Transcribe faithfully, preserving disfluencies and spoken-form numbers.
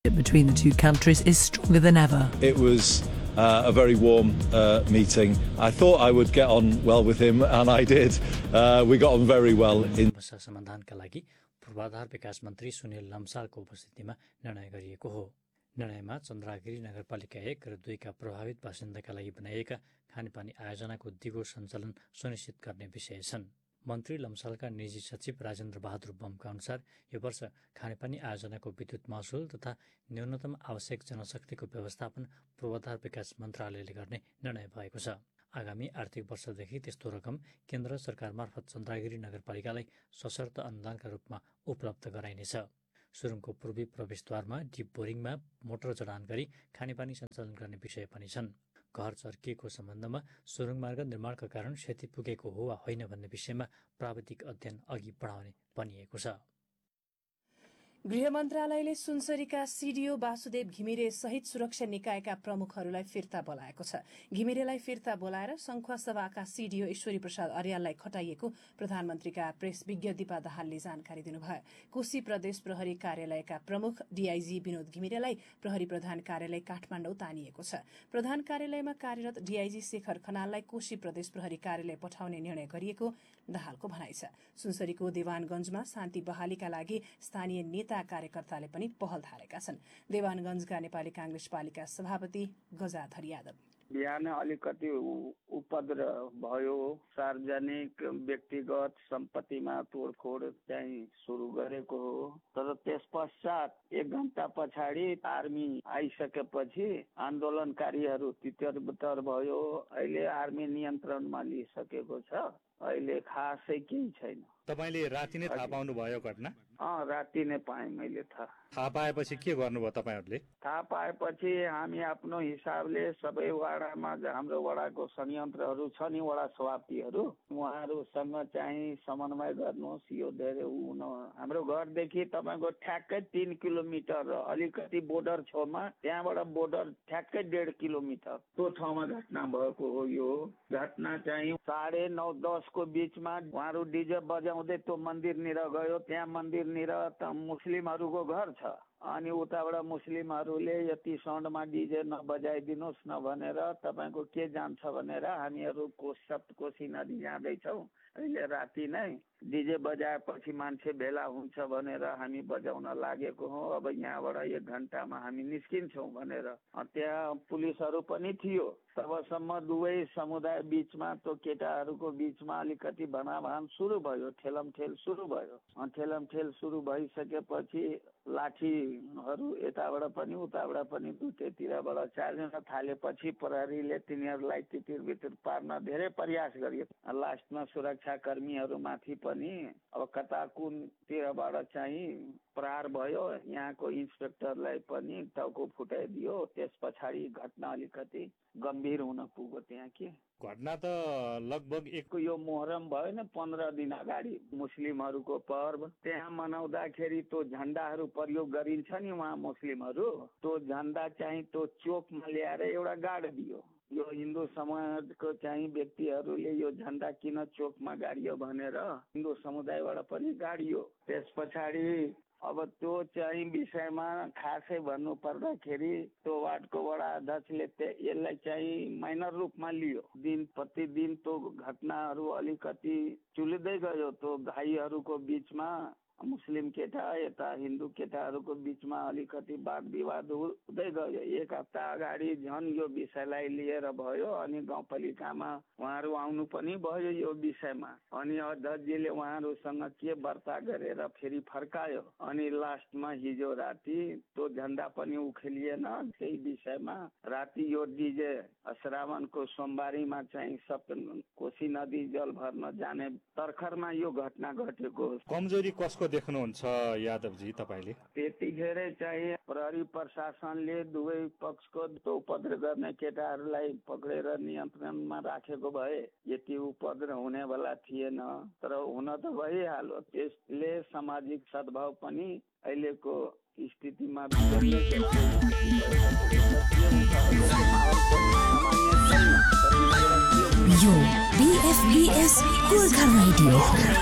between the two countries is stronger than ever. It was uh, a very warm uh, meeting. I thought I would get on well with him, and I did. Uh, we got on very well. In समाधानका लागि पूर्वाधार विकास मन्त्री सुनिल लम्सालको उपस्थितिमा निर्णय गरिएको हो। निर्णयमा चन्द्रागिरी नगरपालिका एक र दुईका प्रभावित बासिन्दाका लागि बनाइएका खानेपानी आयोजनाको दिगो सञ्चालन सुनिश्चित गर्ने विषय छन्। मन्त्री लम्सालका निजी सचिव राजेन्द्र बहादुर बमका अनुसार यो वर्ष खानेपानी आयोजनाको विद्युत महसुल तथा न्यूनतम आवश्यक जनशक्तिको व्यवस्थापन पूर्वाधार विकास मन्त्रालयले गर्ने निर्णय भएको छ। आगामी आर्थिक वर्षदेखि त्यस्तो रकम केन्द्र सरकार मार्फत चन्द्रागिरी नगरपालिकालाई सशर्त अनुदानका रूपमा उपलब्ध गराइनेछ। सुरुङको पूर्वी प्रवेशद्वारमा डिप बोरिङमा मोटर जडान गरी खानेपानी सञ्चालन गर्ने विषय पनि छन्। घर चर्किएको सम्बन्धमा सुरुङ मार्ग निर्माणका कारण क्षति पुगेको हो वा होइन भन्ने विषयमा प्राविधिक अध्ययन अघि बढाउने भनिएको छ। गृह मन्त्रालयले सुनसरीका सीडीओ वासुदेव घिमिरे सहित सुरक्षा निकायका प्रमुखहरूलाई फिर्ता बोलाएको छ। घिमिरेलाई फिर्ता बोलाएर संखुवा सभाका सीडीओ ईश्वरी प्रसाद अर्याललाई खटाइएको प्रधानमन्त्रीका प्रेस विज्ञ दीपा दाहालले जानकारी दिनुभयो। कोशी प्रदेश प्रहरी कार्यालयका प्रमुख डीआईजी विनोद घिमिरेलाई प्रहरी प्रधान कार्यालय काठमाडौँ तानिएको छ। प्रधान कार्यालयमा कार्यरत डीआईजी शेखर खनाललाई कोशी प्रदेश प्रहरी कार्यालय पठाउने निर्णय गरिएको दाहालको भनाइ छ। सुनसरीको देवानगञ्जमा शान्ति बहालीका लागि स्थानीय नेता कार्यकर्ताले पनि पहल थालेका छन्। देवानगञ्जका नेपाली कांग्रेस पालिका सभापति गजाधर यादव बिहान अलिकति उपद्रव भयो, सार्वजनिक व्यक्तिगत सम्पत्तिमा तोडफोड चाहिँ सुरु गरेको हो। तर त्यस पश्चात एक घण्टा पछाडि आर्मी आइसकेपछि आन्दोलनकारीहरू तितर भयो। अहिले आर्मी नियन्त्रणमा लिइसकेको छ। अहिले खासै केही छैन। तपाईले राति नै थाहा पाउनु भयो घटना? अँ, राति नै पाएँ मैले थाहा। थाहा पाएपछि के गर्नुभयो तपाईहरूले? थाहा पाएपछि हामी आफ्नो हिसाबले सबै वडामा हाम्रो वडाको संयन्त्रहरू छ नि, वडा सभापतिहरू, उहाँहरूसँग चाहिँ समन्वय गर्नुहोस्। यो धेरै हुन हाम्रो घरदेखि तपाईँको ठ्याक्कै तीन किलोमिटर अलिकति बोर्डर छेउमा, त्यहाँबाट बोर्डर ठ्याक्कै डेढ किलोमिटर त्यो ठाउँमा घटना भएको हो। यो घटना चाहिँ साढे नौ दसको बिचमा उहाँहरू डिजे बजाउँदै त्यो मन्दिरनिर गयो। त्यहाँ मन्दिरनिर त मुस्लिमहरूको घर छ, अनि उताबाट मुस्लिमहरूले यति साउन्डमा डिजे नबजाइदिनुहोस् न भनेर तपाईँको के जान्छ भनेर हामीहरू कोशी कोशी नदी जाँदैछौँ। अहिले राति नै डिजे बजाएपछि मान्छे भेला हुन्छ भनेर हामी बजाउन लागेको हौ। अब यहाँबाट एक घन्टामा हामी निस्किन्छौँ भनेर त्यहाँ पुलिसहरू पनि थियो। तबसम्म दुवै समुदाय बिचमा त्यो केटाहरूको बिचमा अलिकति भनाभान सुरु भयो, ठेलमठेल सुरु भयो। ठेलमठेल सुरु भइसकेपछि लाठीहरू यताबाट पनि उताबाट पनि दुईतिरबाट चार्जन थालेपछि प्रहरीले तिनीहरूलाई तितिर भित्र पार्न धेरै प्रयास गरियो। लास्टमा सुरक्षा कर्मीहरूमाथि पनि अब कता कुनतिरबाट चाहिँ प्रहार भयो। यहाँको इन्सपेक्टरलाई पनि टाउको फुटाइदियो। त्यस पछाडि घटना अलिकति गम्भीर हुन पुग्यो। त्यहाँ के घटना त लगभग एक यो मोहरम भयो नि, पन्ध्र दिन अगाडि मुस्लिमहरूको पर्व, त्यहाँ मनाउँदाखेरि त्यो झन्डाहरू प्रयोग गरिन्छ नि उहाँ मुस्लिमहरू, त्यो झन्डा चाहिँ त्यो चोकमा ल्याएर एउटा गाडिदियो। यो हिन्दू समाजको चाहिँ व्यक्तिहरूले यो झन्डा किन चोकमा गाडियो भनेर हिन्दू समुदायबाट पनि गाडियो। त्यस पछाडि अब त्यो चाहिँ विषयमा खासै भन्नु पर्दाखेरि त्यो वार्डको वडा अध्यक्षले यसलाई चाहिँ माइनर रूपमा लियो। दिन प्रतिदिन त्यो घटनाहरू अलिकति चुलिँदै गयो। त्यो भाइहरूको बिचमा मुस्लिम केटा यता हिन्दू केटाहरूको बिचमा अलिकति वाद विवाद हुँदै गयो। एक हप्ता अगाडि झन् यो विषयलाई लिएर भयो, अनि गाउँपालिकामा उहाँहरू आउनु पनि भयो यो विषयमा। अनि अध्यक्षजीले उहाँहरूसँग के वार्ता गरेर फेरि फर्कायो। अनि लास्टमा हिजो राति त्यो झन्डा पनि उखेलिएन। त्यही विषयमा राति यो डिजे श्रावणको सोमबारीमा चाहिँ सब कोशी नदी जल भर्न जाने तर्खरमा यो घटना घटेको। कमजोरी कसको देख्नुहुन्छ यादवजी तपाईले? त्यतिखेरै चाहिँ प्रहरी प्रशासनले दुवै पक्षको त्यो उपद्रव गर्ने केटाहरूलाई पक्रेर नियन्त्रणमा राखेको भए यति उपद्रव हुनेवाला थिएन। तर हुन त भइहाल्यो। त्यसले सामाजिक सद्भाव पनि अहिलेको स्थितिमा यो बीएफबीएस गोर्खा रेडियो